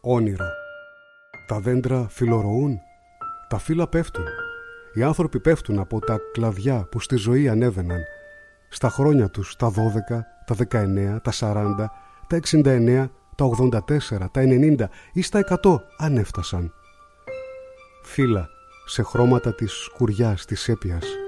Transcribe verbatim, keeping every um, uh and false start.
όνειρο. Τα δέντρα φιλορροούν, τα φύλλα πέφτουν. Οι άνθρωποι πέφτουν από τα κλαδιά που στη ζωή ανέβαιναν. Στα χρόνια τους, τα δώδεκα, τα δεκαεννέα, τα σαράντα, τα εξήντα εννέα, τα ογδόντα τέσσερα, τα ενενήντα ή στα εκατό αν έφτασαν. Φύλλα σε χρώματα της σκουριάς, της σέπιας.